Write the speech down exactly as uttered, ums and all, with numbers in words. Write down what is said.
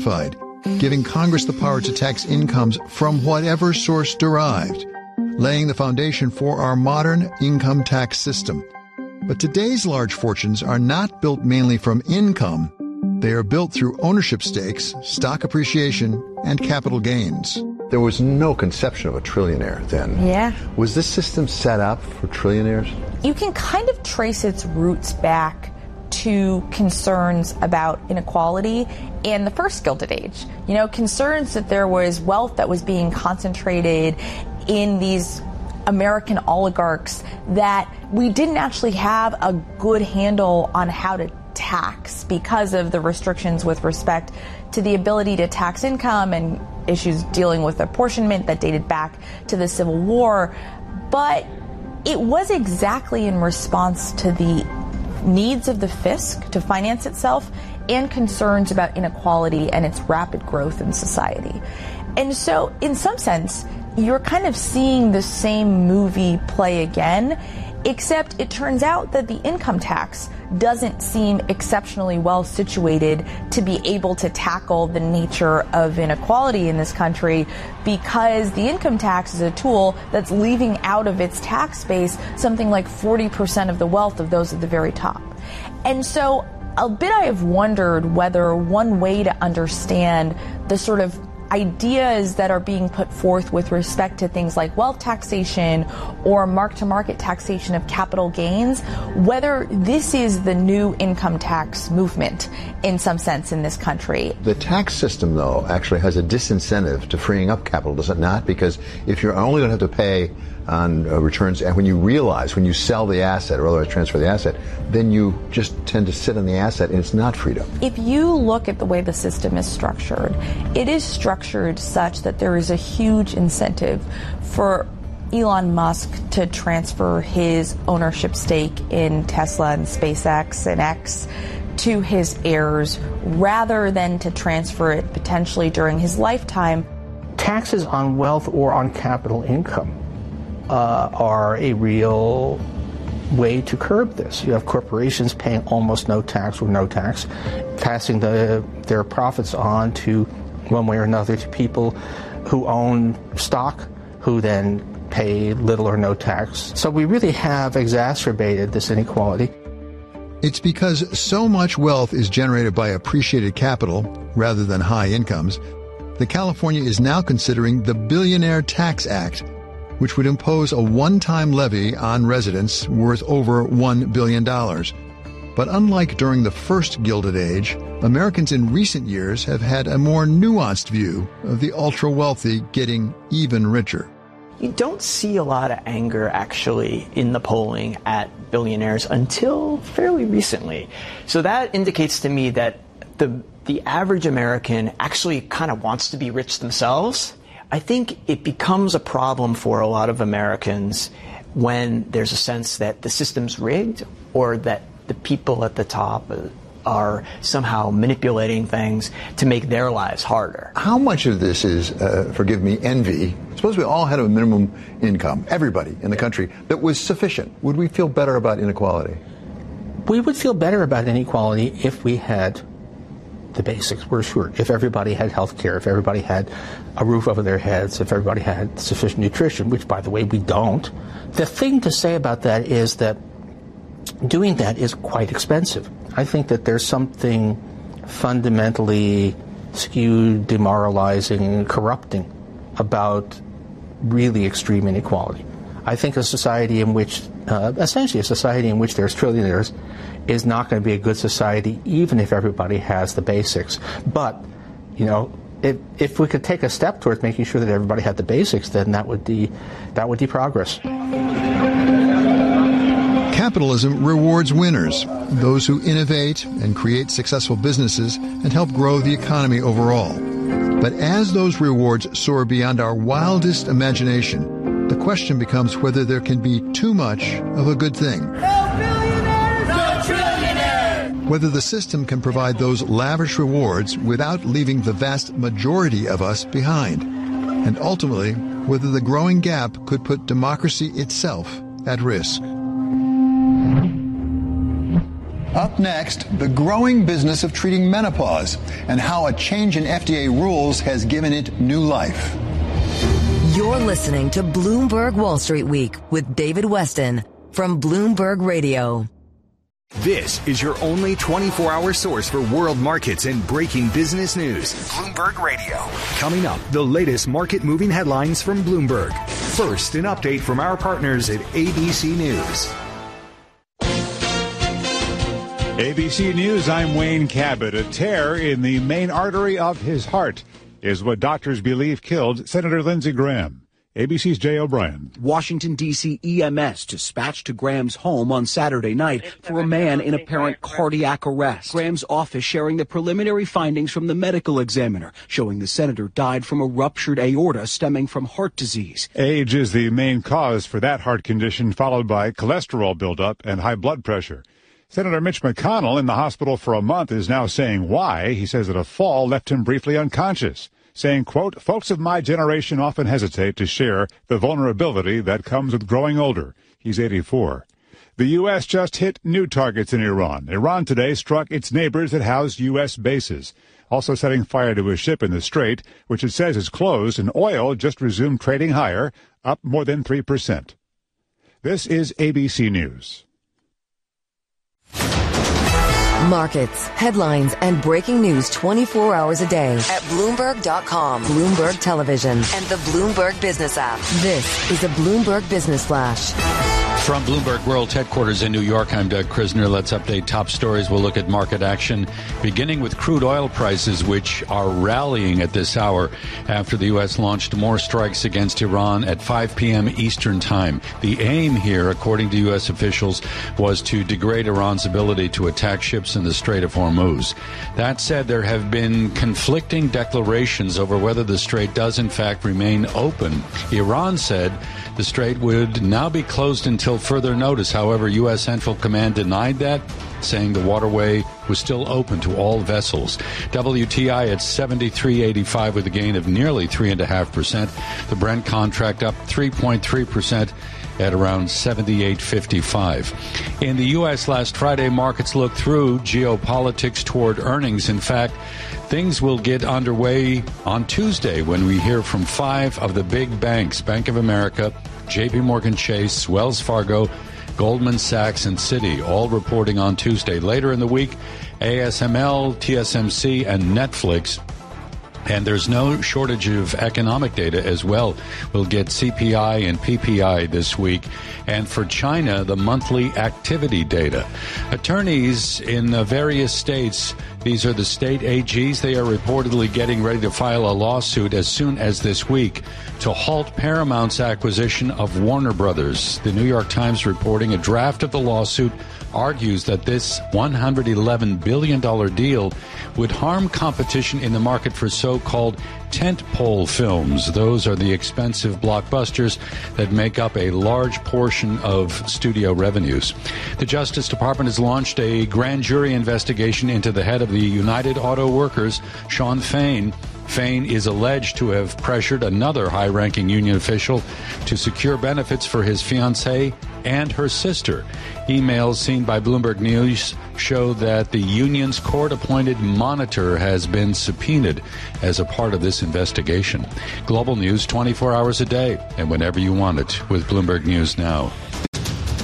giving Congress the power to tax incomes from whatever source derived, laying the foundation for our modern income tax system. But today's large fortunes are not built mainly from income. They are built through ownership stakes, stock appreciation, and capital gains. There was no conception of a trillionaire then. Yeah. Was this system set up for trillionaires? You can kind of trace its roots back to concerns about inequality in the first Gilded Age. You know, concerns that there was wealth that was being concentrated in these American oligarchs that we didn't actually have a good handle on how to tax because of the restrictions with respect to the ability to tax income and issues dealing with apportionment that dated back to the Civil War. But it was exactly in response to the needs of the fisc to finance itself and concerns about inequality and its rapid growth in society. And so, in some sense, you're kind of seeing the same movie play again, except it turns out that the income tax doesn't seem exceptionally well situated to be able to tackle the nature of inequality in this country, because the income tax is a tool that's leaving out of its tax base something like forty percent of the wealth of those at the very top. And so a bit I have wondered whether one way to understand the sort of ideas that are being put forth with respect to things like wealth taxation or mark-to-market taxation of capital gains, whether this is the new income tax movement in some sense in this country. The tax system, though, actually has a disincentive to freeing up capital, does it not? Because if you're only going to have to pay on uh, returns, and when you realize, when you sell the asset or otherwise transfer the asset, then you just tend to sit on the asset and it's not freed up. If you look at the way the system is structured, it is structured such that there is a huge incentive for Elon Musk to transfer his ownership stake in Tesla and SpaceX and X to his heirs rather than to transfer it potentially during his lifetime. Taxes on wealth or on capital income uh, are a real way to curb this. You have corporations paying almost no tax or no tax, passing the, their profits on to, one way or another, to people who own stock, who then pay little or no tax. So we really have exacerbated this inequality. It's because so much wealth is generated by appreciated capital rather than high incomes that California is now considering the Billionaire Tax Act, which would impose a one-time levy on residents worth over one billion dollars. But unlike during the first Gilded Age, Americans in recent years have had a more nuanced view of the ultra-wealthy getting even richer. You don't see a lot of anger, actually, in the polling at billionaires until fairly recently. So that indicates to me that the the average American actually kind of wants to be rich themselves. I think it becomes a problem for a lot of Americans when there's a sense that the system's rigged or that the people at the top are somehow manipulating things to make their lives harder. How much of this is, uh, forgive me, envy? Suppose we all had a minimum income, everybody in the country, that was sufficient. Would we feel better about inequality? We would feel better about inequality if we had the basics, we're sure. If everybody had health care, if everybody had a roof over their heads, if everybody had sufficient nutrition, which, by the way, we don't. The thing to say about that is that doing that is quite expensive. I think that there's something fundamentally skewed, demoralizing, corrupting about really extreme inequality. I think a society in which, uh, essentially a society in which there's trillionaires is not going to be a good society, even if everybody has the basics. But, you know, if, if we could take a step towards making sure that everybody had the basics, then that would be, that would be progress. Capitalism rewards winners, those who innovate and create successful businesses and help grow the economy overall. But as those rewards soar beyond our wildest imagination, the question becomes whether there can be too much of a good thing. No billionaires, no trillionaires! Whether the system can provide those lavish rewards without leaving the vast majority of us behind. And ultimately, whether the growing gap could put democracy itself at risk. Up next, the growing business of treating menopause and how a change in F D A rules has given it new life. You're listening to Bloomberg Wall Street Week with David Weston from Bloomberg Radio. This is your only twenty-four hour source for world markets and breaking business news. Bloomberg Radio. Coming up, the latest market-moving headlines from Bloomberg. First, an update from our partners at A B C News. A B C News, I'm Wayne Cabot. A tear in the main artery of his heart is what doctors believe killed Senator Lindsey Graham. A B C's Jay O'Brien. Washington, D C E M S dispatched to Graham's home on Saturday night for a man in apparent cardiac arrest. Graham's office sharing the preliminary findings from the medical examiner, showing the senator died from a ruptured aorta stemming from heart disease. Age is the main cause for that heart condition, followed by cholesterol buildup and high blood pressure. Senator Mitch McConnell, in the hospital for a month, is now saying why. He says that a fall left him briefly unconscious, saying, quote, folks of my generation often hesitate to share the vulnerability that comes with growing older. He's eighty-four. The U S just hit new targets in Iran. Iran today struck its neighbors that house U S bases, also setting fire to a ship in the Strait, which it says is closed, and oil just resumed trading higher, up more than three percent. This is A B C News. Markets, headlines, and breaking news twenty-four hours a day at Bloomberg dot com, Bloomberg Television, and the Bloomberg Business app. This is a Bloomberg Business Flash. From Bloomberg World Headquarters in New York, I'm Doug Krisner. Let's update top stories. We'll look at market action, beginning with crude oil prices, which are rallying at this hour after the U S launched more strikes against Iran at five p.m. Eastern Time. The aim here, according to U S officials, was to degrade Iran's ability to attack ships in the Strait of Hormuz. That said, there have been conflicting declarations over whether the Strait does in fact remain open. Iran said the Strait would now be closed until further notice. However, U S Central Command denied that, saying the waterway was still open to all vessels. W T I at seventy-three eighty-five with a gain of nearly three point five percent. The Brent contract up three point three percent at around seventy-eight fifty-five. In the U S last Friday, markets looked through geopolitics toward earnings. In fact, things will get underway on Tuesday when we hear from five of the big banks: Bank of America, J P Morgan Chase, Wells Fargo, Goldman Sachs, and Citi, all reporting on Tuesday. Later in the week, A S M L, T S M C, and Netflix. And there's no shortage of economic data as well. We'll get C P I and P P I this week. And for China, the monthly activity data. Attorneys in uh, various states, these are the state A Gs, they are reportedly getting ready to file a lawsuit as soon as this week to halt Paramount's acquisition of Warner Brothers. The New York Times reporting a draft of the lawsuit argues that this one hundred eleven billion dollars deal would harm competition in the market for so-called tentpole films. Those are the expensive blockbusters that make up a large portion of studio revenues. The Justice Department has launched a grand jury investigation into the head of the United Auto Workers, Shawn Fain. Fain is alleged to have pressured another high-ranking union official to secure benefits for his fiancée and her sister. Emails seen by Bloomberg News show that the union's court-appointed monitor has been subpoenaed as a part of this investigation. Global news twenty-four hours a day and whenever you want it with Bloomberg News Now.